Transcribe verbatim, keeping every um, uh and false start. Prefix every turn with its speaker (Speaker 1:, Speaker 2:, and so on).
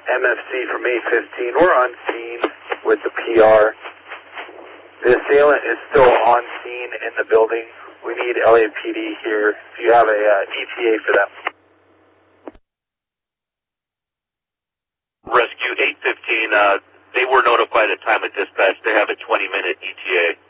Speaker 1: M F C from eight fifteen. We're on scene with the P R. The assailant is still on scene in the building. We need L A P D here. If you have a uh, E T A for them.
Speaker 2: Rescue eight fifteen, uh, they were notified at time of dispatch. They have a twenty minute E T A.